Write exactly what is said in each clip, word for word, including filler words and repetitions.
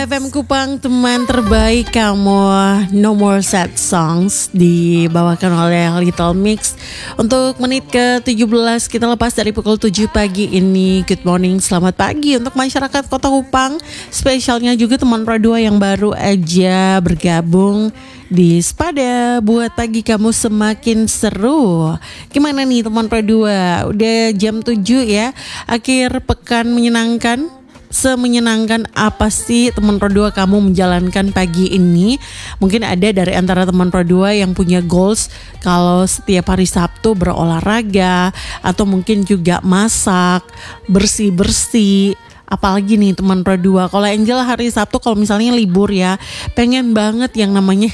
F M Kupang, teman terbaik kamu. No More Sad Songs dibawakan oleh Little Mix. Untuk menit ke tujuh belas kita lepas dari pukul tujuh pagi ini. Good morning, selamat pagi untuk masyarakat Kota Kupang. Spesialnya juga teman Pro dua yang baru aja bergabung di Spada. Buat pagi kamu semakin seru. Gimana nih teman Pro dua? Udah jam tujuh ya. Akhir pekan menyenangkan. Semenyenangkan apa sih teman Pro dua kamu menjalankan pagi ini? Mungkin ada dari antara teman Pro dua yang punya goals kalau setiap hari Sabtu berolahraga, atau mungkin juga masak, bersih-bersih. Apalagi nih teman Pro dua, kalau Angel hari Sabtu kalau misalnya libur ya, pengen banget yang namanya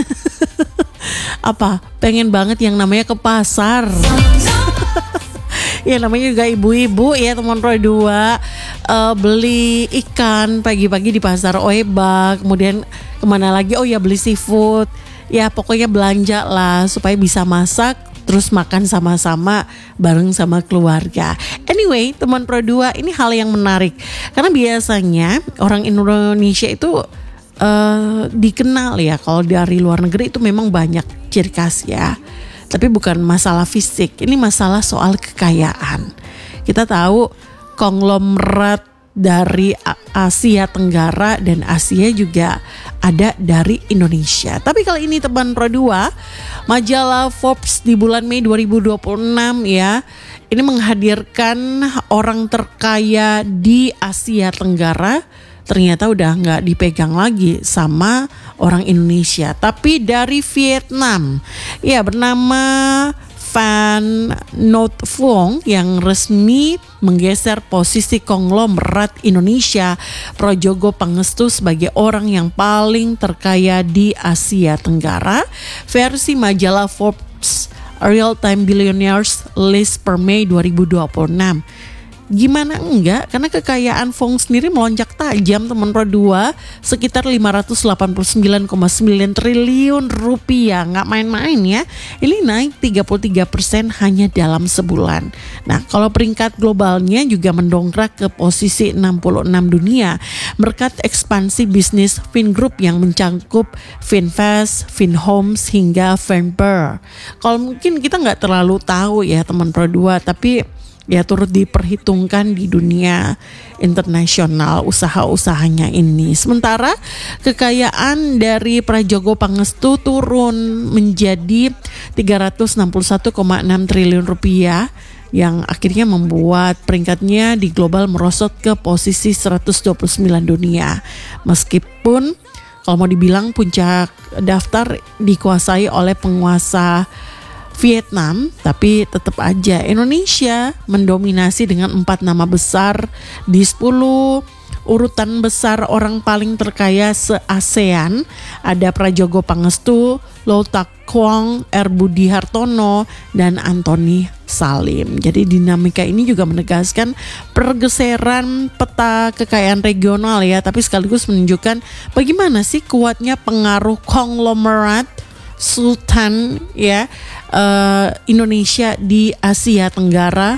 apa? Pengen banget yang namanya ke pasar. Ya namanya juga ibu-ibu ya teman Pro dua, uh, beli ikan pagi-pagi di pasar Oeba, kemudian kemana lagi, oh ya beli seafood, ya pokoknya belanja lah supaya bisa masak terus makan sama-sama bareng sama keluarga. Anyway teman Pro dua, ini hal yang menarik karena biasanya orang Indonesia itu uh, dikenal ya kalau dari luar negeri itu memang banyak ciri khas ya. Tapi bukan masalah fisik, ini masalah soal kekayaan. Kita tahu konglomerat dari Asia Tenggara dan Asia juga ada dari Indonesia. Tapi kali ini teman Pro dua, majalah Forbes di bulan Mei dua ribu dua puluh enam ya, ini menghadirkan orang terkaya di Asia Tenggara. Ternyata udah gak dipegang lagi sama orang Indonesia, tapi dari Vietnam. Ya, bernama Van Not Vuong yang resmi menggeser posisi konglomerat Indonesia Prajogo Pangestu sebagai orang yang paling terkaya di Asia Tenggara versi majalah Forbes Real Time Billionaires List per Mei dua ribu dua puluh enam. Gimana enggak, karena kekayaan Vuong sendiri melonjak tajam teman Pro dua, sekitar lima ratus delapan puluh sembilan koma sembilan triliun rupiah. Nggak main-main ya, ini naik tiga puluh tiga persen hanya dalam sebulan. Nah kalau peringkat globalnya juga mendongkrak ke posisi enam puluh enam dunia berkat ekspansi bisnis Vingroup yang mencangkup Vinfast, Vinhomes hingga Vinpearl. Kalau mungkin kita nggak terlalu tahu ya teman Pro dua, tapi ya turut diperhitungkan di dunia internasional usaha-usahanya ini. Sementara kekayaan dari Prajogo Pangestu turun menjadi tiga ratus enam puluh satu koma enam triliun rupiah yang akhirnya membuat peringkatnya di global merosot ke posisi seratus dua puluh sembilan dunia. Meskipun kalau mau dibilang puncak daftar dikuasai oleh penguasa Vietnam, tapi tetap aja Indonesia mendominasi dengan empat nama besar di sepuluh urutan besar orang paling terkaya se-ASEAN. Ada Prajogo Pangestu, Louw Tak Kwong, R. Budi Hartono, dan Antoni Salim. Jadi dinamika ini juga menegaskan pergeseran peta kekayaan regional ya, tapi sekaligus menunjukkan bagaimana sih kuatnya pengaruh konglomerat Sultan ya uh, Indonesia di Asia Tenggara.